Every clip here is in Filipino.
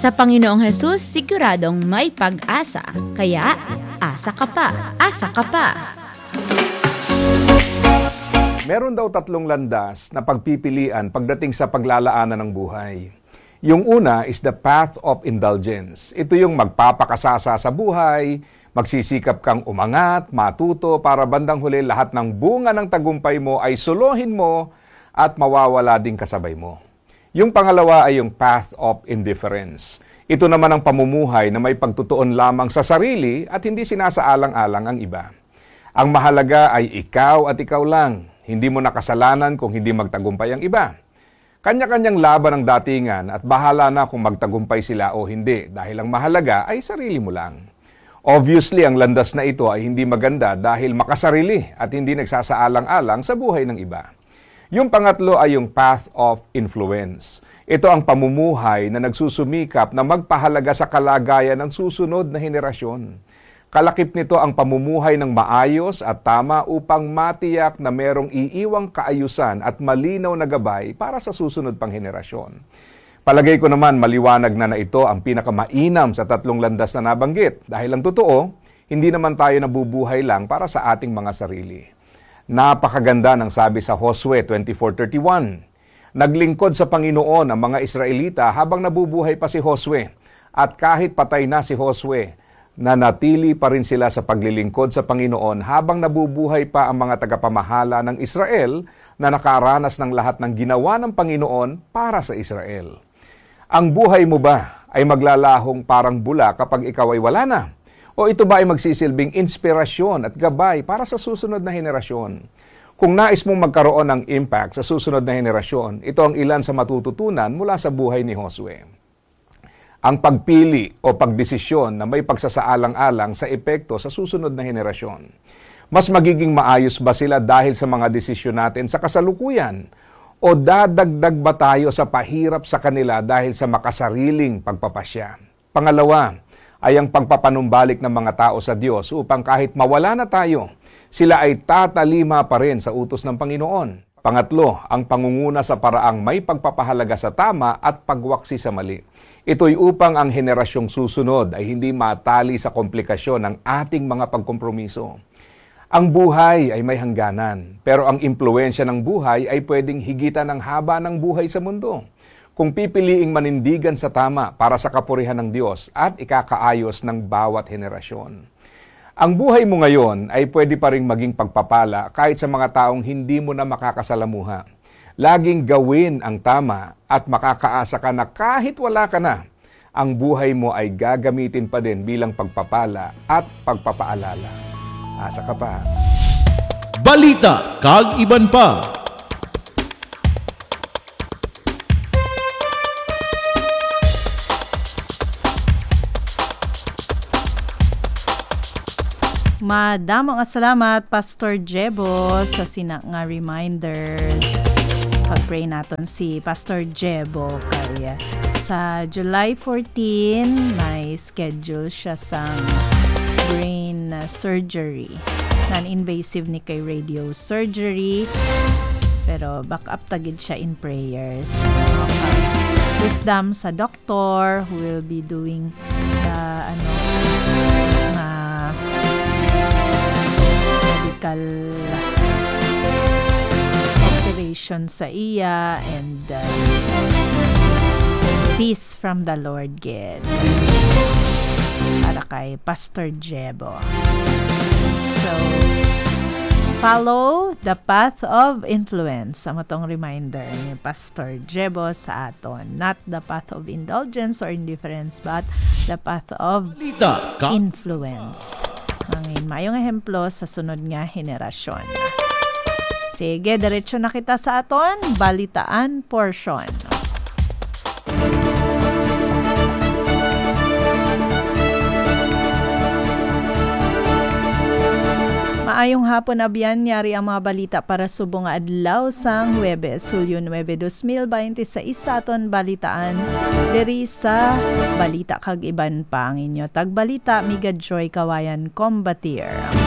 Sa Panginoong Hesus, siguradong may pag-asa. Kaya, asa ka pa, asa ka pa. Meron daw 3 landas na pagpipilian pagdating sa paglalaanan ng buhay. Yung una is the path of indulgence. Ito yung magpapakasasa sa buhay, magsisikap kang umangat, matuto, para bandang huli lahat ng bunga ng tagumpay mo ay suluhin mo at mawawala din kasabay mo. Yung pangalawa ay yung path of indifference. Ito naman ang pamumuhay na may pagtutuon lamang sa sarili at hindi sinasaalang-alang ang iba. Ang mahalaga ay ikaw at ikaw lang. Hindi mo nakasalanan kung hindi magtagumpay ang iba. Kanya-kanyang laban ang datingan at bahala na kung magtagumpay sila o hindi dahil ang mahalaga ay sarili mo lang. Obviously, ang landas na ito ay hindi maganda dahil makasarili at hindi nagsasaalang-alang sa buhay ng iba. Yung pangatlo ay yung path of influence. Ito ang pamumuhay na nagsusumikap na magpahalaga sa kalagayan ng susunod na henerasyon. Kalakip nito ang pamumuhay ng maayos at tama upang matiyak na merong iiwang kaayusan at malinaw na gabay para sa susunod pang henerasyon. Palagay ko naman maliwanag na ito ang pinakamainam sa 3 landas na nabanggit. Dahil ang totoo, hindi naman tayo nabubuhay lang para sa ating mga sarili. Napakaganda ng sabi sa Josue 24:31. Naglingkod sa Panginoon ang mga Israelita habang nabubuhay pa si Josue. At kahit patay na si Josue, nanatili pa rin sila sa paglilingkod sa Panginoon habang nabubuhay pa ang mga tagapamahala ng Israel na nakaranas ng lahat ng ginawa ng Panginoon para sa Israel. Ang buhay mo ba ay maglalahong parang bula kapag ikaw ay wala na? O ito ba ay magsisilbing inspirasyon at gabay para sa susunod na henerasyon? Kung nais mong magkaroon ng impact sa susunod na henerasyon, ito ang ilan sa matututunan mula sa buhay ni Josue. Ang pagpili o pagdesisyon na may pagsasaalang-alang sa epekto sa susunod na henerasyon. Mas magiging maayos ba sila dahil sa mga desisyon natin sa kasalukuyan? O dadagdag ba tayo sa pahirap sa kanila dahil sa makasariling pagpapasya? Pangalawa, ay ang pagpapanumbalik ng mga tao sa Diyos upang kahit mawala na tayo, sila ay tatalima pa rin sa utos ng Panginoon. Pangatlo, ang pangunguna sa paraang may pagpapahalaga sa tama at pagwaksi sa mali. Ito'y upang ang henerasyong susunod ay hindi matali sa komplikasyon ng ating mga pagkompromiso. Ang buhay ay may hangganan, pero ang impluwensya ng buhay ay pwedeng higitan ng haba ng buhay sa mundo. Kung pipiliing manindigan sa tama para sa kapurihan ng Diyos at ikakaayos ng bawat henerasyon. Ang buhay mo ngayon ay pwede pa ring maging pagpapala kahit sa mga taong hindi mo na makakasalamuha. Laging gawin ang tama at makakaasa ka na kahit wala ka na, ang buhay mo ay gagamitin pa din bilang pagpapala at pagpapaalala. Asa ka pa. Balita kag iban pa. Madamo nga salamat, Pastor Jebo, sa sina nga reminders. Pag-pray natin si Pastor Jebo kaya sa July 14, may schedule siya sa brain surgery. Non-invasive ni kay radio surgery. Pero back up tagid siya in prayers. Wisdom sa doctor who will be doing the medical operation sa iya, and peace from the Lord God para kay Pastor Jebo. So follow the path of influence. Sa matong reminder ni Pastor Jebo sa aton. Not the path of indulgence or indifference, but the path of influence. Mangin mayong ehemplo sa sunod nga henerasyon. Sige, diretso na kita sa aton balitaan portion. Maayong hapon abyan, nyari ang mga balita para subong adlaw sang Huwebes, Hulyo 9, 2026 aton balitaan diri sa Balita kag iban pa ang inyo tagbalita Miga Joy Kawayan Combatier.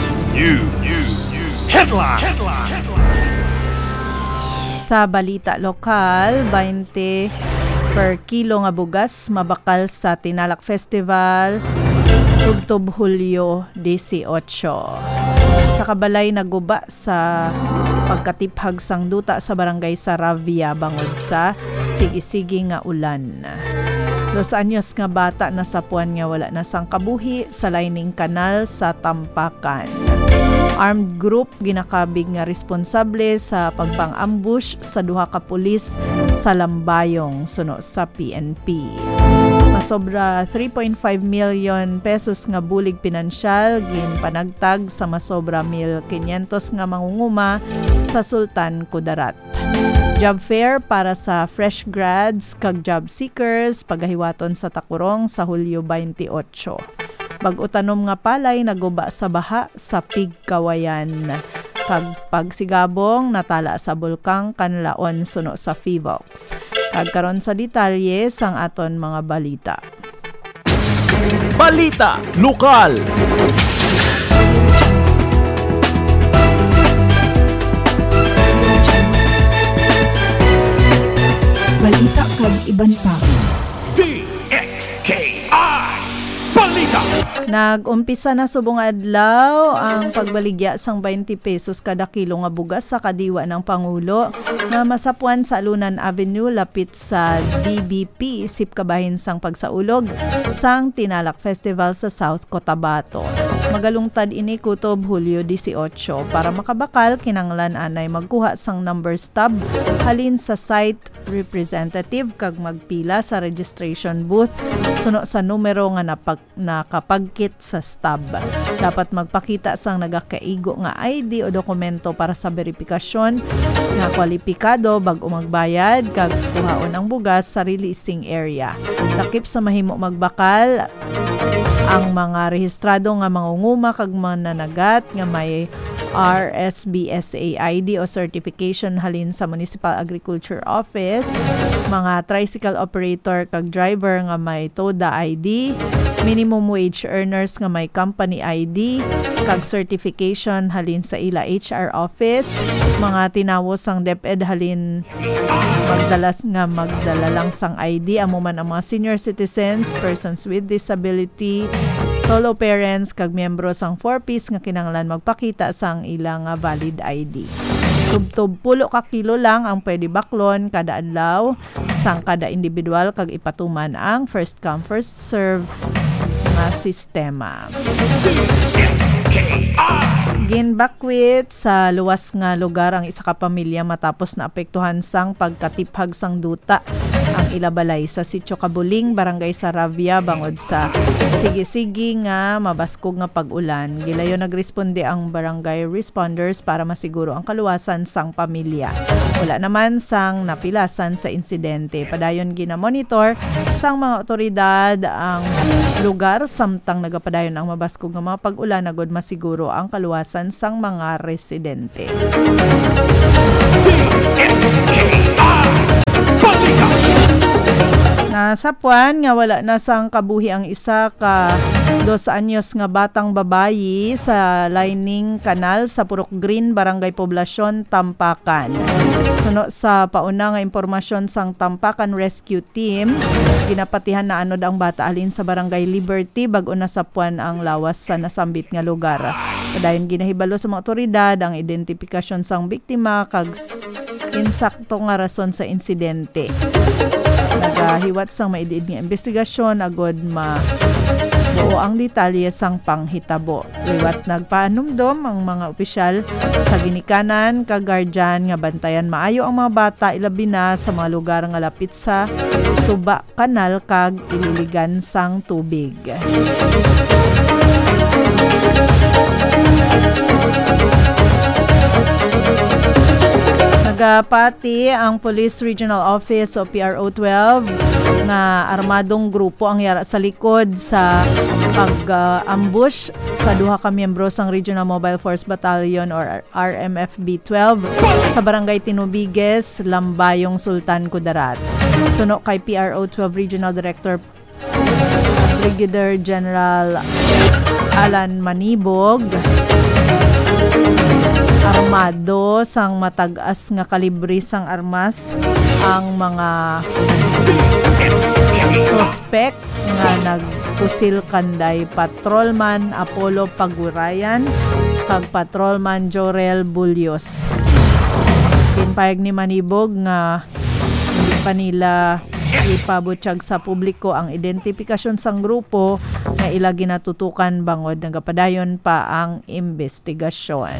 Headline. Sa balita lokal, 20 per kilo nga bugas mabakal sa Tinalak Festival tubtob Hulyo 18. Sa kabalay naguba sa pagkatiphag sang duta sa barangay Saravia bangod sa sige-sige nga ulan. 2 anyos nga bata na sapuan nga wala na sang kabuhi sa lining kanal sa Tampakan. Armed group ginakabig nga responsable sa pagpang-ambush sa duha ka pulis sa Lambayong suno sa PNP. Masobra 3.5 million pesos nga bulig pinansyal ginpanagtag sa masobra 1,500 nga mangunguma sa Sultan Kudarat. Job fair para sa fresh grads kag job seekers pagahiwaton sa Takurong sa Hulyo 28. Bag-utanom nga palay naguba sa baha sa Pigkawayan. Kag pagsigabong natala sa bulkang Kanlaon suno sa Fivox. Kag karon sa detalye sang aton mga balita. Balita Lokal. Balita kag iban pa. DXKI Balita. Nag-umpisa na subong adlaw ang pagbaligya sang 20 pesos kada kilo nga bugas sa kadiwa ng Pangulo na masapuan sa Alunan Avenue lapit sa DBP isip kabahin sang pagsaulog sang Tinalak Festival sa South Cotabato. Magalungtad ini kutob Hulyo 18 para makabakal kinanglan anay magkuha sang number stub halin sa site representative kag magpila sa registration booth suno sa numero nga nakapagkit sa stub. Dapat magpakita sang nagakaigo nga ID o dokumento para sa verifikasyon nga kwalipikado bag-o magbayad kag kuhaon ang bugas sa releasing area. Takip sa mahimo magbakal ang mga rehistrado nga mangunguma kag mananagat nga may RSBSA ID o certification halin sa Municipal Agriculture Office, mga tricycle operator kag driver nga may TODA ID, minimum wage earners nga may company ID kag certification halin sa ila HR office, mga tinawos sang DepEd halin magdala lang sang ID amuman ang mga senior citizens, persons with disability, solo parents kag miyembro sang 4-piece nga kinahanglan magpakita sang ilang valid ID. Tubtob 10 ka kilo lang ang pwede baklon kada adlaw sang kada individual kag ipatuman ang first come first serve nga sistema. Ginbakwit sa luwas nga lugar ang isa ka pamilya matapos na apektuhan sang pagkatiphag sang duta ang ilabalay sa Sitio Kabuling, Barangay Saravia, bangod sa sige-sige nga mabaskog nga pag-ulan. Gilayo nagresponde ang barangay responders para masiguro ang kaluwasan sang pamilya. Wala naman sang napilasan sa insidente. Padayon ginamonitor sang mga otoridad ang lugar samtang nagapadayon ang mabaskog nga mga pag-ulan agod masiguro ang kaluwasan sang mga residente. Nasapuan nga wala na sang kabuhi ang isa ka 2 anyos nga batang babayi sa lining kanal sa Purok Green, Barangay Poblasyon, Tampakan. Suno sa pauna nga impormasyon sang Tampakan Rescue Team, ginapatihan na anod ang bata alin sa Barangay Liberty bag-o nasapuan ang lawas sa nasambit nga lugar. Padayon ginahibalo sa mga otoridad ang identifikasyon sang biktima kag insakto nga rason sa insidente. Nagahiwat sang maidiid nga investigasyon agod buo ang detalye sang panghitabo. Liwat nagpaanumdom ang mga opisyal sa ginikanan kag guardian nga bantayan maayo ang mga bata ilabi na sa mga lugar nga lapit sa suba kanal kag ililigan sang tubig. Nagapati ang Police Regional Office o PRO 12 na armadong grupo ang yara sa likod sa pag-ambush sa duha ka miyembro sang Regional Mobile Force Battalion or RMFB 12 sa Barangay Tinubiges, Lambayong, Sultan Kudarat. Suno kay PRO 12 Regional Director Brigadier General Alan Manibog, armado sang matag-as nga kalibre sang armas ang mga suspect nga nagpusil kanday Patrolman Apollo Pagurayan kag Patrolman Jorel Bulios. Pinpayag ni Manibog nga hindi pa nila ipabutyag sa publiko ang identifikasyon sang grupo nga ila ginatutukan bangod nagapadayon pa ang investigasyon.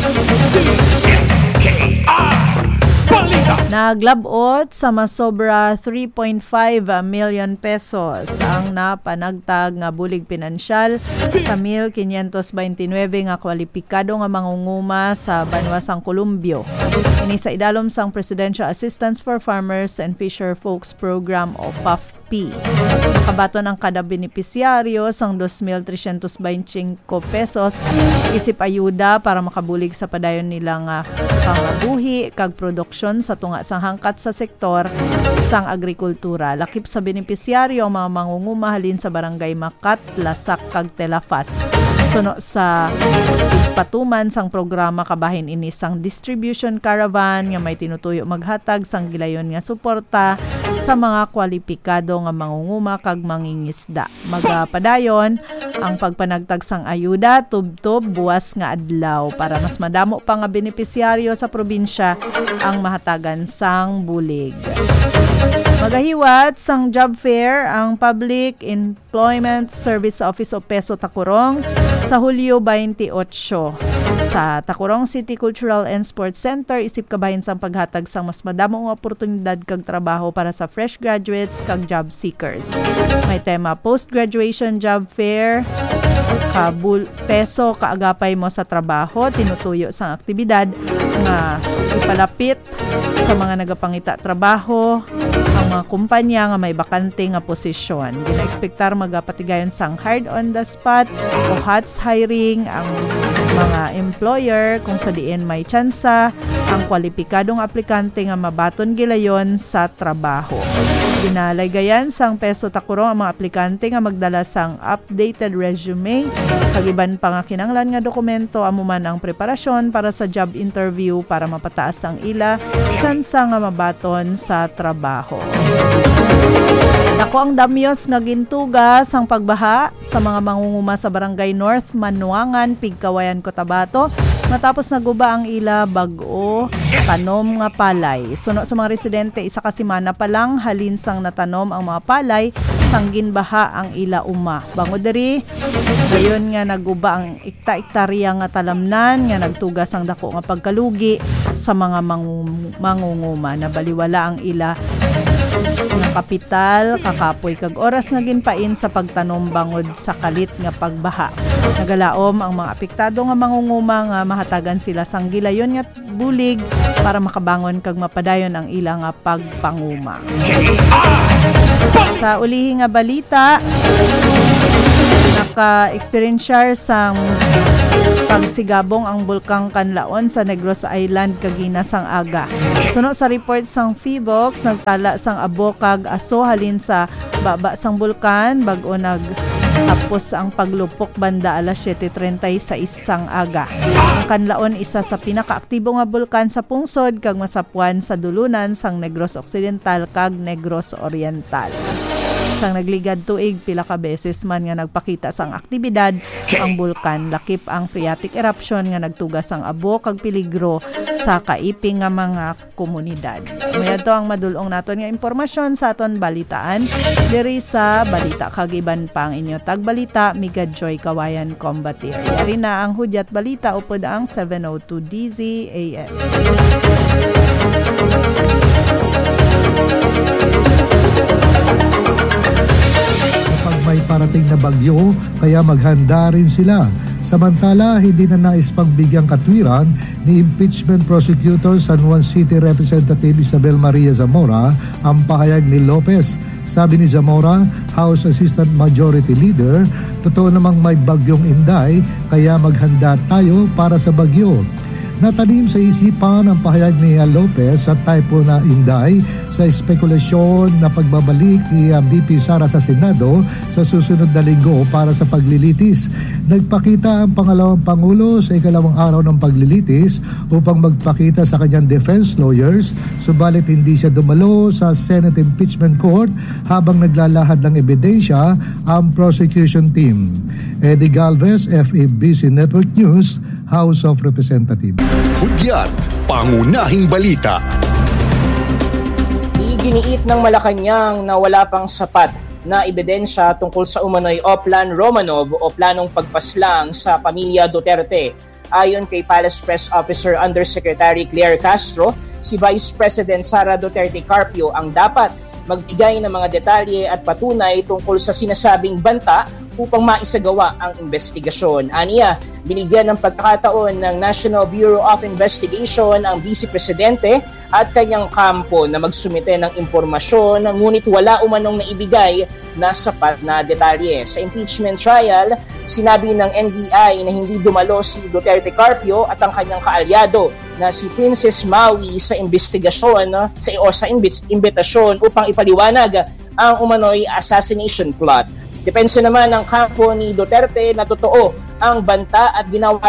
Naglabot sa masobra 3.5 million pesos ang napanagtag nga bulig pinansyal sa 1,529 nga kwalipikado nga mangunguma sa Banwasang Columbio. Ini sa idalom sang Presidential Assistance for Farmers and Fisher Folks Program o PAFP. Nakabaton ang kada benepisyaryo sang 2,325 pesos isip ayuda para makabulig sa padayon nilang pangabuhi kag produksyon sa tunga sang hangkat sa sektor sang agrikultura. Lakip sa benepisyaryo ang mga mangunguma halin sa barangay Makat, Lasak kag Telafas. Suno sa patuman sang programa kabahin ini sang distribution caravan nga may tinutuyo maghatag sang gilayon nga suporta sa mga kwalipikado nga mangunguma kag mangingisda. Magapadayon ang pagpanagtag sang ayuda tubtob buwas nga adlaw para mas madamo pa nga benepisyaryo sa probinsya ang mahatagan sang bulig. Magahiwat sang job fair ang Public Employment Service Office o PESO Tacurong sa Hulyo 28. Sa Tacurong City Cultural and Sports Center isip kabahin sang paghatag sang mas madamong oportunidad kag trabaho para sa fresh graduates kag job seekers. May tema post-graduation job fair, peso kaagapay mo sa trabaho, tinutuyo sang aktibidad nga ipalapit sa mga nagapangita trabaho ang mga kumpanya nga may bakante nga posisyon. Gina-expectar magapatigayon sang hard on the spot o HOTS hiring ang mga employer kung sa diin may tsansa ang kwalipikadong aplikante nga mabaton gilayon sa trabaho. Ginalaygayan sang PESO Tacurong ang mga aplikante nga magdala sang updated resume kag iban pa nga kinahanglan nga dokumento amuman ang preparasyon para sa job interview para mapataas ang ila tsansa nga mabaton sa trabaho. Dako ang damyos nga gintuga sang pagbaha sa mga mangunguma sa Barangay North Manuangan, Pigkawayan, Cotabato matapos naguba ang ila bag-o tanom nga palay. Suno sa mga residente isa ka semana pa lang halin sang natanom ang mga palay sang ginbaha ang ila uma. Bangod diri gayon nga naguba ang ikta-iktarya nga talamnan nga nagtugas ang dako nga pagkalugi sa mga mangunguma. Nabaliwala ang ila ng kapital, kakapoy kag oras nga ginpain sa pagtanom bangod sa kalit nga pagbaha. Nagalaom ang mga apektado nga mangunguma nga mahatagan sila sang gilayon nga bulig para makabangon kag mapadayon ang ila nga pagpanguma. Sa ulihi nga balita, naka-experiencer sang pagsigabong ang bulkang Kanlaon sa Negros Island kagina sang aga. Suno sa report sang PHIVOX, nagtala sang abo kag aso halin sa baba sang bulkan bag-o tapos ang paglupok banda alas 7:30 sa isang aga. Ang Kanlaon isa sa pinakaaktibo nga bulkan sa pungsod kag masapuan sa dulunan sang Negros Occidental kag Negros Oriental. Sang nagligad tuig pila ka beses man nga nagpakita sang aktibidad ang bulkan, lakip ang phreatic eruption nga nagtugas ang abo kag peligro sa kaiping nga mga komunidad. Mayadto ang madulong naton nga impormasyon sa aton balitaan diri sa Balita kag iban pang inyo tagbalita Migad Joy Kawayan Combatir. Yari na ang hudyat balita upod ang 702 DZAS. May parating na bagyo kaya maghanda rin sila. Samantala, hindi na nais pagbigyang katwiran ni impeachment prosecutor San Juan City Representative Isabel Maria Zamora ang pahayag ni Lopez. Sabi ni Zamora, House Assistant Majority Leader, totoo namang may bagyong Inday kaya maghanda tayo para sa bagyo. Natanim sa isipan ang pahayag ni Lopez sa typo na inday sa espekulasyon na pagbabalik ni BP Sara sa Senado sa susunod na linggo para sa paglilitis. Nagpakita ang pangalawang Pangulo sa ikalawang araw ng paglilitis upang magpakita sa kanyang defense lawyers, subalit hindi siya dumalo sa Senate Impeachment Court habang naglalahad ng ebidensya ang prosecution team. Eddie Galvez, FABC Network News, House of Representatives. Hudyat, pangunahing balita. Iginiit ng Malacanang na wala pang sapat na ebidensya tungkol sa umano'y Oplan Romanov o planong pagpaslang sa pamilya Duterte. Ayon kay Palace Press Officer Undersecretary Claire Castro, si Vice President Sara Duterte Carpio ang dapat magbigay ng mga detalye at patunay tungkol sa sinasabing banta upang maisagawa ang investigasyon. Aniya, binigyan ng pagkakataon ng National Bureau of Investigation ang Vice Presidente at kanyang kampo na magsumite ng impormasyon, ngunit wala umanong naibigay na sapat na detalye. Sa impeachment trial, sinabi ng NBI na hindi dumalo si Duterte Carpio at ang kanyang kaalyado na si Princess Maui sa investigasyon sa imbitasyon upang ipaliwanag ang umano'y assassination plot. Depensa naman ng kampo ni Duterte na totoo ang banta at ginawa